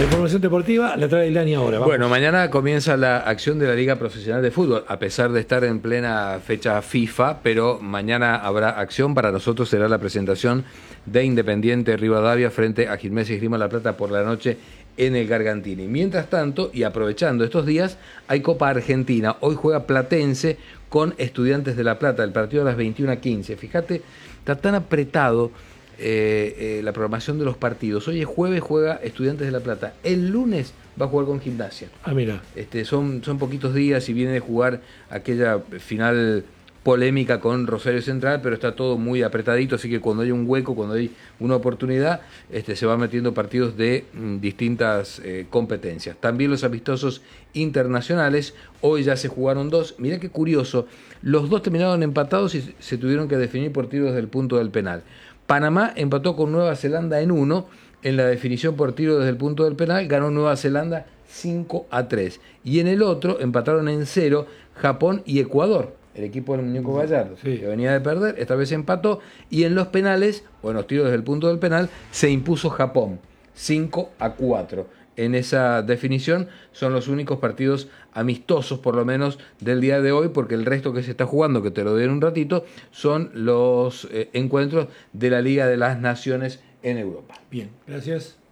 La información deportiva la trae Ilani ahora. Vamos. Bueno, mañana comienza la acción de la Liga Profesional de Fútbol, a pesar de estar en plena fecha FIFA, pero mañana habrá acción. Para nosotros será la presentación de Independiente Rivadavia frente a Gimnasia y Esgrima La Plata por la noche en el Gargantini. Mientras tanto, y aprovechando estos días, hay Copa Argentina. Hoy juega Platense con Estudiantes de La Plata, el partido a las 21:15. Fíjate, está tan apretado la programación de los partidos. Hoy es jueves, juega Estudiantes de La Plata. El lunes va a jugar con Gimnasia. Ah, mira. Son poquitos días y viene de jugar aquella final polémica con Rosario Central, pero está todo muy apretadito, así que cuando hay un hueco, cuando hay una oportunidad, se van metiendo partidos de distintas competencias. También los amistosos internacionales, hoy ya se jugaron dos. Mirá qué curioso, los dos terminaron empatados y se tuvieron que definir por tiros desde el punto del penal. Panamá empató con Nueva Zelanda en 1, en la definición por tiro desde el punto del penal, ganó Nueva Zelanda 5-3. Y en el otro empataron en 0 Japón y Ecuador, el equipo del Muñeco Gallardo, sí, que venía de perder, esta vez empató, y en los penales, o en los tiros desde el punto del penal, se impuso Japón 5-4. En esa definición son los únicos partidos amistosos, por lo menos, del día de hoy, porque el resto que se está jugando, que te lo doy en un ratito, son los encuentros de la Liga de las Naciones en Europa. Bien, gracias.